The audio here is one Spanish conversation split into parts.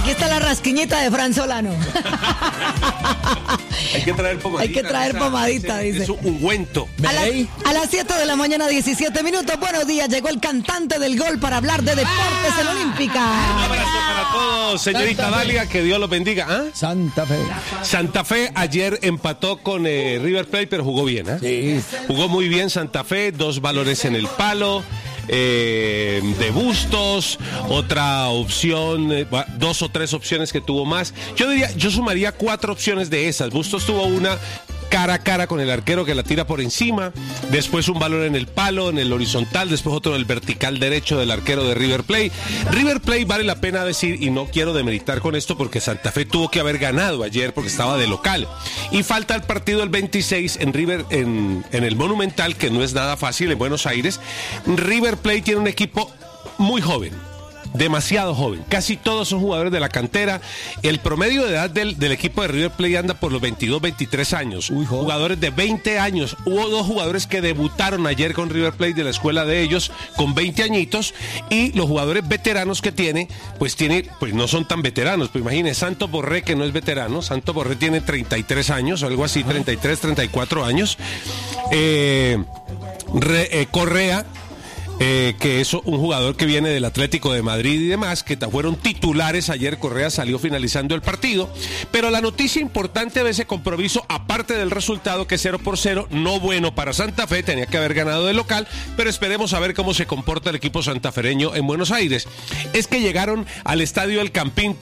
Aquí está la rasquiñita de Fran Solano. Hay que traer pomadita. Hay que traer pomadita, dice. Es un ungüento. A las 7 de la mañana, 17 minutos. Buenos días, llegó el cantante del gol para hablar de deportes en Olímpica. Un abrazo para todos, señorita Dalia, que Dios los bendiga. ¿Ah? Santa Fe. Santa Fe ayer empató con River Plate, pero jugó bien. Sí. Jugó muy bien Santa Fe, 2 balones en el palo. De Bustos, otra opción, 2 o 3 opciones que tuvo más. Yo sumaría 4 opciones de esas. Bustos tuvo una cara a cara con el arquero que la tira por encima, después un balón en el palo, en el horizontal, después otro en el vertical derecho del arquero de River Plate. River Plate, vale la pena decir, y no quiero demeritar con esto porque Santa Fe tuvo que haber ganado ayer porque estaba de local, y falta el partido el 26 en River, en el Monumental, que no es nada fácil, en Buenos Aires. River Plate tiene un equipo muy joven, demasiado joven, casi todos son jugadores de la cantera. El promedio de edad del equipo de River Plate anda por los 22, 23 años. Jugadores de 20 años. Hubo 2 jugadores que debutaron ayer con River Plate de la escuela de ellos con 20 añitos, y los jugadores veteranos que tiene, pues no son tan veteranos. Pues imagínense, Santos Borré, que no es veterano. Santos Borré tiene 33 años, o algo así, 33, 34 años. Correa, que es un jugador que viene del Atlético de Madrid y demás, que fueron titulares ayer. Correa salió finalizando el partido, pero la noticia importante de ese compromiso, aparte del resultado, que 0-0, no bueno para Santa Fe, tenía que haber ganado de local, pero esperemos a ver cómo se comporta el equipo santafereño en Buenos Aires, es que llegamos al Estadio del Campín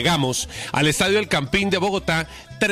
de Bogotá,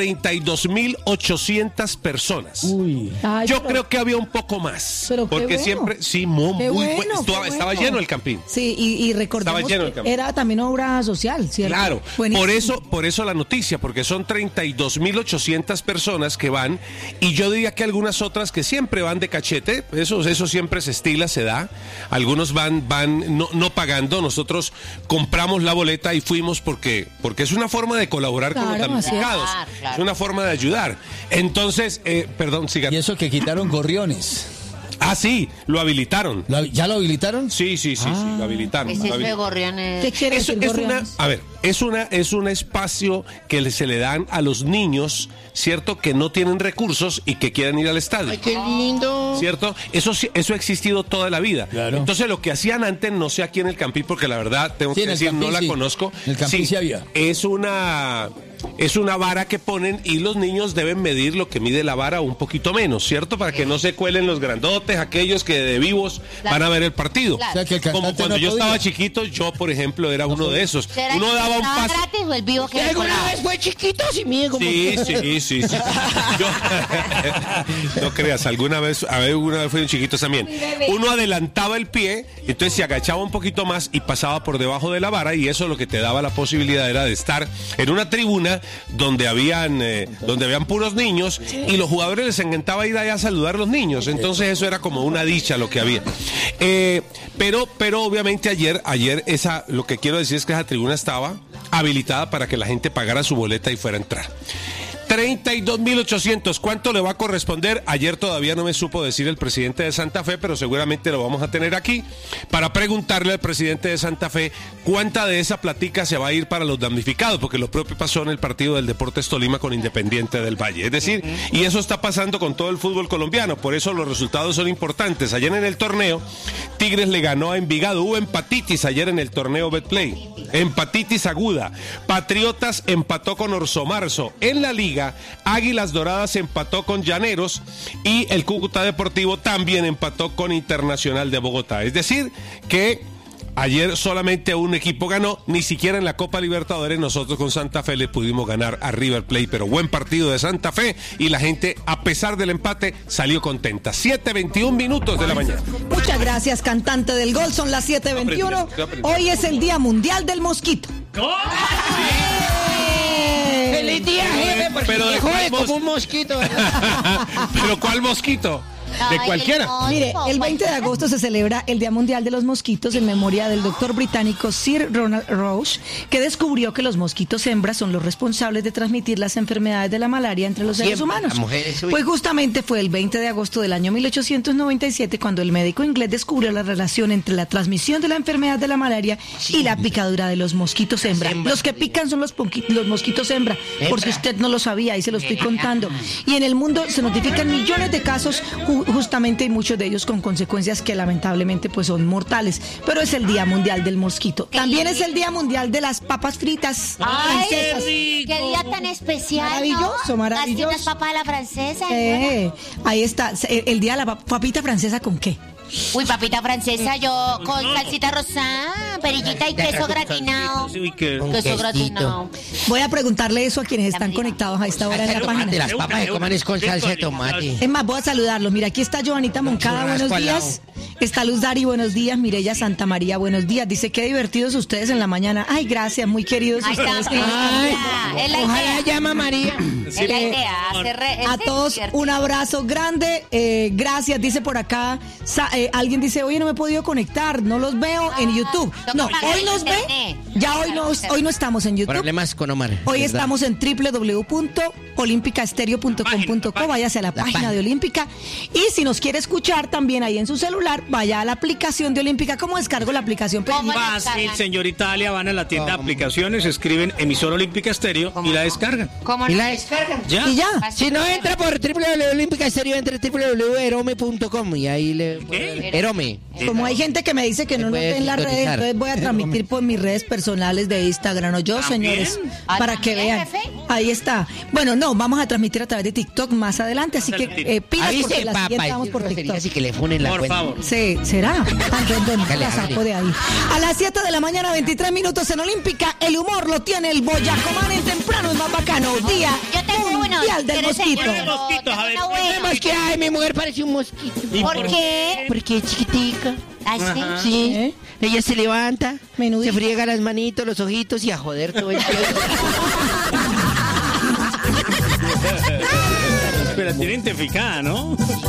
32.800 personas. Yo creo que había un poco más, porque siempre, sí, muy bueno. Estaba lleno el Campín. Sí, y recordemos que era también obra social, ¿cierto? Claro, por eso la noticia, porque son 32.800 personas que van, y yo diría que algunas otras que siempre van de cachete, eso siempre se estila, se da. Algunos van no pagando. Nosotros compramos la boleta y fuimos porque es una forma de colaborar con los damnificados. Es una forma de ayudar. Entonces, perdón, siga. Y eso que quitaron gorriones. Ah, sí, lo habilitaron. ¿Ya lo habilitaron? Sí, lo habilitaron. ¿Qué es eso de gorriones? ¿Qué quiere decir gorriones? Es un espacio que se le dan a los niños, ¿cierto? Que no tienen recursos y que quieren ir al estadio. ¡Ay, qué lindo! ¿Cierto? Eso ha existido toda la vida. Claro. Entonces, lo que hacían antes, no sé aquí en el Campín, porque la verdad, tengo que decir, no la conozco. En el Campín sí había. Es una vara que ponen, y los niños deben medir lo que mide la vara, un poquito menos, ¿cierto? Para que no se cuelen los grandotes, aquellos que de vivos van a ver el partido. Claro. O sea, que el Como cuando yo estaba chiquito, yo, por ejemplo, era uno de esos. Uno daba un paso. ¿Gratis o el vivo que ¿Alguna vez fue chiquito? Sí, mide como... Sí. No creas, alguna vez fueron chiquitos también. Uno adelantaba el pie, entonces se agachaba un poquito más y pasaba por debajo de la vara, y eso lo que te daba la posibilidad era de estar en una tribuna donde habían puros niños, y los jugadores les encantaba ir allá a saludar a los niños. Entonces eso era como una dicha lo que había. Pero obviamente ayer lo que quiero decir es que esa tribuna estaba habilitada para que la gente pagara su boleta y fuera a entrar. 32.800, ¿cuánto le va a corresponder? Ayer todavía no me supo decir el presidente de Santa Fe, pero seguramente lo vamos a tener aquí para preguntarle al presidente de Santa Fe cuánta de esa platica se va a ir para los damnificados, porque lo propio pasó en el partido del Deportes Tolima con Independiente del Valle. Es decir, y eso está pasando con todo el fútbol colombiano, por eso los resultados son importantes. Ayer en el torneo, Tigres le ganó a Envigado, hubo empatitis ayer en el torneo Betplay, empatitis aguda. Patriotas empató con Orso Marzo. En la liga, Águilas Doradas empató con Llaneros, y el Cúcuta Deportivo también empató con Internacional de Bogotá. Es decir, que ayer solamente un equipo ganó, ni siquiera en la Copa Libertadores nosotros con Santa Fe le pudimos ganar a River Plate, pero buen partido de Santa Fe, y la gente, a pesar del empate, salió contenta. 7:21 minutos de la mañana. Muchas gracias, cantante del gol, son las 7:21. Hoy es el Día Mundial del Mosquito. ¡Feliz día, jefe! Porque pero me jode como un mosquito. ¿Pero cuál mosquito? Ay, cualquiera. hermoso, Mire, el 20 de agosto se celebra el Día Mundial de los Mosquitos en memoria del doctor británico Sir Ronald Roche, que descubrió que los mosquitos hembras son los responsables de transmitir las enfermedades de la malaria entre los seres Siempre, humanos. las mujeres, uy. Pues justamente fue el 20 de agosto del año 1897 cuando el médico inglés descubrió la relación entre la transmisión de la enfermedad de la malaria y la picadura de los mosquitos hembra. hembras, Los que pican son los mosquitos hembra, por si usted no lo sabía, ahí se lo estoy contando. Y en el mundo se notifican millones de casos justamente y muchos de ellos con consecuencias que lamentablemente pues son mortales. Pero es el Día Mundial del Mosquito. También es el Día Mundial de las papas fritas francesas. Qué día tan especial, Maravilloso, ¿no? maravilloso. Las papas a la francesa. Ahí está, el Día de la papita francesa, ¿con qué? Uy, papita francesa, yo con salsita rosada, perillita y queso gratinado. Uy, qué... Con Queso quesito. gratinado. Voy a preguntarle eso a quienes están conectados a esta hora en la De página. las papas que coman es con salsa de tomate. Es más, voy a saludarlos. Mira, aquí está Joanita Moncada, buenos churrasco al días. Está Luz Dari, buenos días. Mireya Santa María, buenos días. Dice, qué divertidos ustedes en la mañana. Ay, gracias, muy queridos Ahí ustedes. está, es la Ojalá idea. llama María. Es la idea. A todos un abrazo grande, gracias, dice por acá, alguien dice, oye, no me he podido conectar, no los veo en YouTube. No, hoy nos ve, ya hoy no estamos en YouTube. Problemas con Omar. Hoy ¿verdad? estamos en www.olimpicaestereo.com.co, vayase a la página de Olímpica. Y si nos quiere escuchar también ahí en su celular, vaya a la aplicación de Olímpica. ¿Cómo descargo la aplicación? ¿Cómo? Fácil, señor Italia, van a la tienda de aplicaciones, escriben emisora Olímpica Estéreo y la descargan. ¿Cómo ¿Y no? la descargan? ¿Ya? Y ya. Si no entra por www.olímpicaestereo, entra www.erome.com y ahí le... Erome. Como hay gente que me dice que no nos puede ve en las redes, sintonizar. entonces voy a transmitir por mis redes personales de Instagram o yo, ¿También? señores, para que ¿También, vean. jefe? Ahí está. Bueno, no, vamos a transmitir a través de TikTok más adelante, así que pilas porque Avise, la papá. siguiente vamos por TikTok. Así que le funen la Por cuenta. favor. Sí, ¿será? Bueno, Dale, la saco dale. de ahí. A las 7 de la mañana, 23 minutos en Olímpica, el humor lo tiene el Boyacomán en temprano, es más bacano. Día Yo tengo uno. Mundial del ¿Quieres Mosquito. enseñarlo? Mosquitos, a ver. Tengo uno bueno. Es que, ay, mi mujer parece un mosquito. ¿Y ¿Por qué? Porque es chiquitica. Así. Sí. ¿Eh? Ella se levanta, Menudita. se friega las manitos, los ojitos y a joder todo el tiempo. Pero tiene identificada, ¿no?